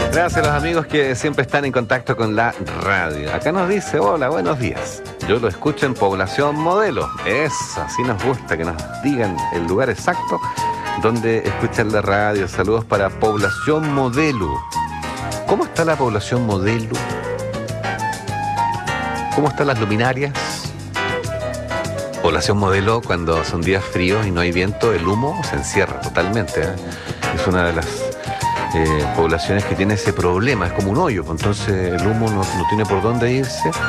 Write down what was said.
Gracias a los amigos que siempre están en contacto con la radio. Acá nos dice, hola, buenos días. Yo lo escucho en Población Modelo. Eso, así nos gusta, que nos digan el lugar exacto donde escuchan la radio. Saludos para Población Modelo. ¿Cómo está la Población Modelo? ¿Cómo están las luminarias? Población Modelo, cuando son días fríos y no hay viento, el humo se encierra totalmente, ¿eh? Es una de las poblaciones que tiene ese problema, es como un hoyo, pues entonces el humo no tiene por dónde irse